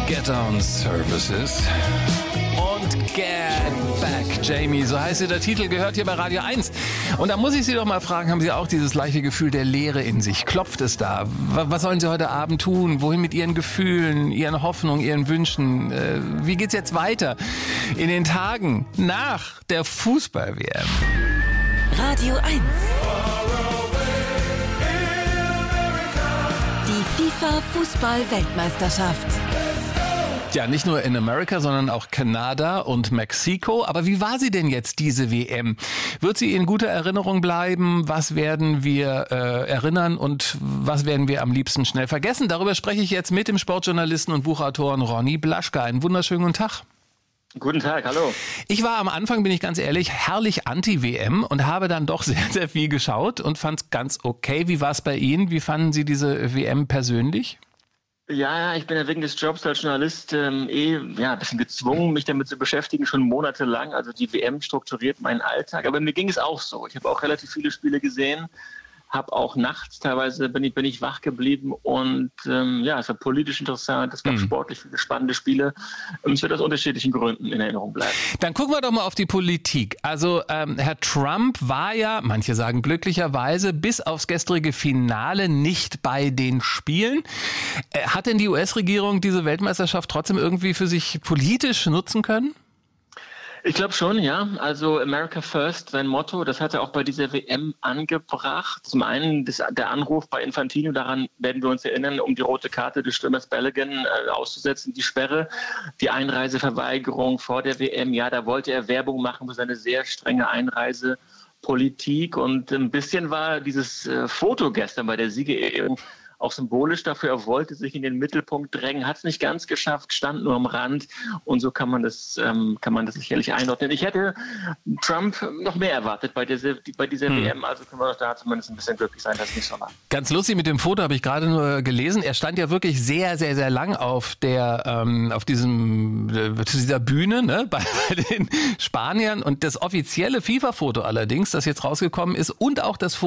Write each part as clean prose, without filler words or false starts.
Get On Services und Get Back, Jamie, so heißt der Titel, gehört hier bei Radio 1. Und da muss ich Sie doch mal fragen, haben Sie auch dieses leichte Gefühl der Leere in sich? Klopft es da? Was sollen Sie heute Abend tun? Wohin mit Ihren Gefühlen, Ihren Hoffnungen, Ihren Wünschen? Wie geht's jetzt weiter in den Tagen nach der Fußball-WM? Radio 1. Die FIFA-Fußball-Weltmeisterschaft. Ja, nicht nur in Amerika, sondern auch Kanada und Mexiko. Aber wie war sie denn jetzt, diese WM? Wird sie in guter Erinnerung bleiben? Was werden wir erinnern und was werden wir am liebsten schnell vergessen? Darüber spreche ich jetzt mit dem Sportjournalisten und Buchautoren Ronny Blaschke. Einen wunderschönen guten Tag. Guten Tag, hallo. Ich war am Anfang, bin ich ganz ehrlich, herrlich anti-WM und habe dann doch sehr, sehr viel geschaut und fand es ganz okay. Wie war es bei Ihnen? Wie fanden Sie diese WM persönlich? Ja, ich bin ja wegen des Jobs als Journalist ein bisschen gezwungen, mich damit zu beschäftigen, schon monatelang. Also die WM strukturiert meinen Alltag. Aber mir ging es auch so. Ich habe auch relativ viele Spiele gesehen, habe auch nachts teilweise bin ich wach geblieben und es war politisch interessant, es gab sportlich viele spannende Spiele. Es wird aus unterschiedlichen Gründen in Erinnerung bleiben. Dann gucken wir doch mal auf die Politik. Also Herr Trump war ja, manche sagen glücklicherweise, bis aufs gestrige Finale nicht bei den Spielen. Hat denn die US-Regierung diese Weltmeisterschaft trotzdem irgendwie für sich politisch nutzen können? Ich glaube schon, ja. Also America First, sein Motto, das hat er auch bei dieser WM angebracht. Zum einen der Anruf bei Infantino, daran werden wir uns erinnern, um die rote Karte des Stürmers Balogun auszusetzen, die Sperre, die Einreiseverweigerung vor der WM. Ja, da wollte er Werbung machen für seine sehr strenge Einreisepolitik. Und ein bisschen war dieses Foto gestern bei der Siegerehrung auch symbolisch dafür. Er wollte sich in den Mittelpunkt drängen, hat es nicht ganz geschafft, stand nur am Rand und so kann man das sicherlich einordnen. Ich hätte Trump noch mehr erwartet bei dieser WM, also können wir doch da zumindest ein bisschen glücklich sein, dass es nicht so war. Ganz lustig mit dem Foto, habe ich gerade nur gelesen. Er stand ja wirklich sehr, sehr, sehr lang auf dieser Bühne, ne, bei den Spaniern, und das offizielle FIFA-Foto allerdings, das jetzt rausgekommen ist, und auch das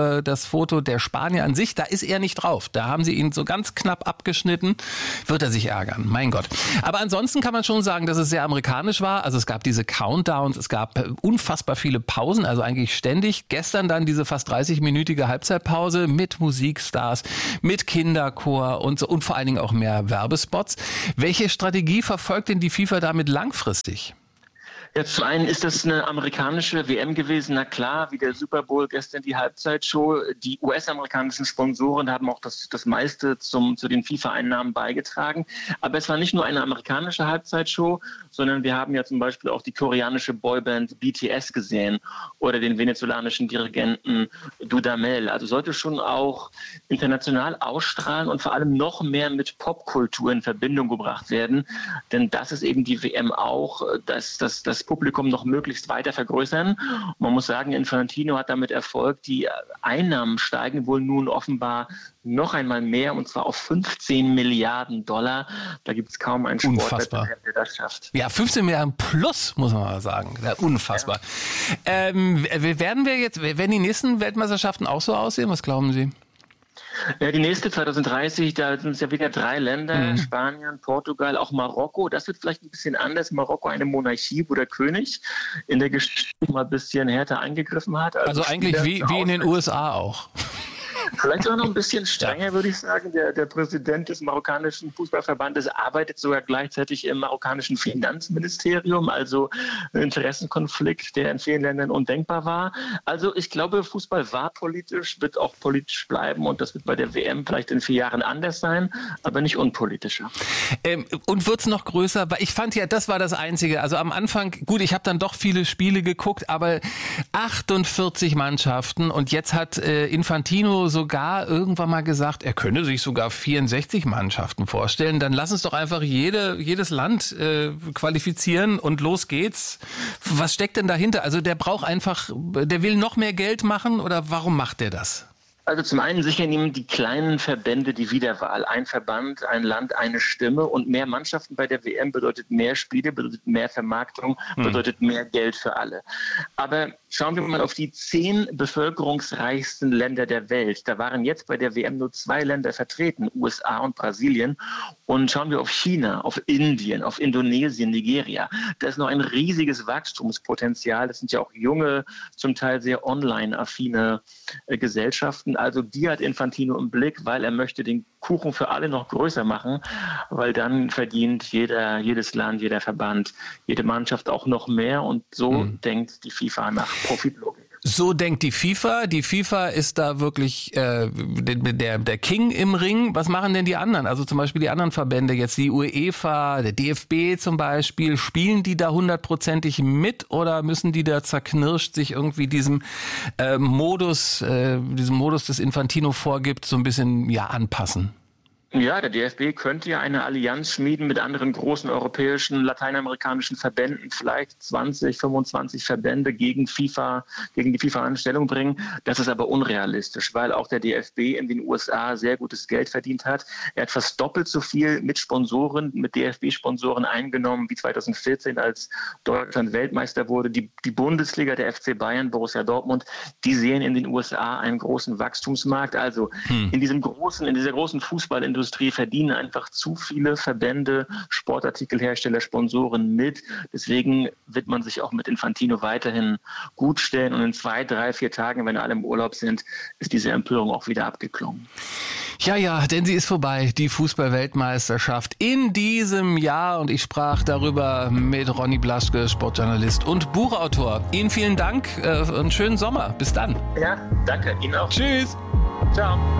Foto der Spanier an sich, da ist er nicht drauf. Da haben sie ihn so ganz knapp abgeschnitten. Wird er sich ärgern, mein Gott. Aber ansonsten kann man schon sagen, dass es sehr amerikanisch war. Also es gab diese Countdowns, es gab unfassbar viele Pausen, also eigentlich ständig. Gestern dann diese fast 30-minütige Halbzeitpause mit Musikstars, mit Kinderchor und vor allen Dingen auch mehr Werbespots. Welche Strategie verfolgt denn die FIFA damit langfristig? Ja, zum einen ist das eine amerikanische WM gewesen, na klar, wie der Super Bowl gestern die Halbzeitshow. Die US-amerikanischen Sponsoren haben auch das meiste zu den FIFA-Einnahmen beigetragen. Aber es war nicht nur eine amerikanische Halbzeitshow, sondern wir haben ja zum Beispiel auch die koreanische Boyband BTS gesehen oder den venezolanischen Dirigenten Dudamel. Also sollte schon auch international ausstrahlen und vor allem noch mehr mit Popkultur in Verbindung gebracht werden. Denn das ist eben die WM auch, dass das Publikum noch möglichst weiter vergrößern. Man muss sagen, Infantino hat damit Erfolg. Die Einnahmen steigen wohl nun offenbar noch einmal mehr, und zwar auf 15 Milliarden $. Da gibt es kaum einen Sportwettbewerb, der das schafft. Ja, 15 Milliarden plus, muss man mal sagen. Ja, unfassbar. Ja. Werden die nächsten Weltmeisterschaften auch so aussehen? Was glauben Sie? Ja, die nächste 2030, da sind es ja wieder 3 Länder, Spanien, Portugal, auch Marokko. Das wird vielleicht ein bisschen anders. Marokko eine Monarchie, wo der König in der Geschichte mal ein bisschen härter eingegriffen hat. Also eigentlich wie in den USA auch. Vielleicht sogar noch ein bisschen strenger, würde ich sagen. Der Präsident des marokkanischen Fußballverbandes arbeitet sogar gleichzeitig im marokkanischen Finanzministerium, also ein Interessenkonflikt, der in vielen Ländern undenkbar war. Also ich glaube, Fußball war politisch, wird auch politisch bleiben, und das wird bei der WM vielleicht in 4 Jahren anders sein, aber nicht unpolitischer. Und wird es noch größer? Weil ich fand ja, das war das Einzige. Also am Anfang, gut, ich habe dann doch viele Spiele geguckt, aber 48 Mannschaften, und jetzt hat Infantino sogar irgendwann mal gesagt, er könne sich sogar 64 Mannschaften vorstellen. Dann lass uns doch einfach jedes Land qualifizieren und los geht's. Was steckt denn dahinter? Also der braucht einfach, der will noch mehr Geld machen, oder warum macht der das? Also zum einen sichern ihm die kleinen Verbände die Wiederwahl. Ein Verband, ein Land, eine Stimme und mehr Mannschaften bei der WM bedeutet mehr Spiele, bedeutet mehr Vermarktung, bedeutet mehr Geld für alle. Aber schauen wir mal auf die 10 bevölkerungsreichsten Länder der Welt. Da waren jetzt bei der WM nur 2 Länder vertreten, USA und Brasilien. Und schauen wir auf China, auf Indien, auf Indonesien, Nigeria. Da ist noch ein riesiges Wachstumspotenzial. Das sind ja auch junge, zum Teil sehr online-affine Gesellschaften. Also die hat Infantino im Blick, weil er möchte den Kuchen für alle noch größer machen, weil dann verdient jedes Land, jeder Verband, jede Mannschaft auch noch mehr und so denkt die FIFA nach Profitlogik. So denkt die FIFA. Die FIFA ist da wirklich der King im Ring. Was machen denn die anderen? Also zum Beispiel die anderen Verbände, jetzt die UEFA, der DFB zum Beispiel. Spielen die da 100%ig mit oder müssen die da zerknirscht sich irgendwie diesem Modus des Infantino vorgibt, so ein bisschen anpassen? Ja, der DFB könnte ja eine Allianz schmieden mit anderen großen europäischen, lateinamerikanischen Verbänden, vielleicht 20, 25 Verbände gegen die FIFA in Stellung bringen. Das ist aber unrealistisch, weil auch der DFB in den USA sehr gutes Geld verdient hat. Er hat fast doppelt so viel mit DFB-Sponsoren eingenommen wie 2014, als Deutschland Weltmeister wurde. Die Bundesliga, der FC Bayern, Borussia Dortmund, die sehen in den USA einen großen Wachstumsmarkt. Also in dieser großen Fußballindustrie verdienen einfach zu viele Verbände, Sportartikelhersteller, Sponsoren mit. Deswegen wird man sich auch mit Infantino weiterhin gut stellen. Und in 2, 3, 4 Tagen, wenn alle im Urlaub sind, ist diese Empörung auch wieder abgeklungen. Ja, denn sie ist vorbei, die Fußball-Weltmeisterschaft in diesem Jahr. Und ich sprach darüber mit Ronny Blaschke, Sportjournalist und Buchautor. Ihnen vielen Dank und schönen Sommer. Bis dann. Ja, danke. Ihnen auch. Tschüss. Ciao.